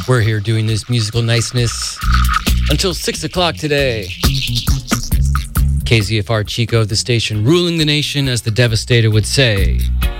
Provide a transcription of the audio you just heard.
We're here doing this musical niceness until 6 o'clock today. KZFR Chico, the station ruling the nation, as the Devastator would say.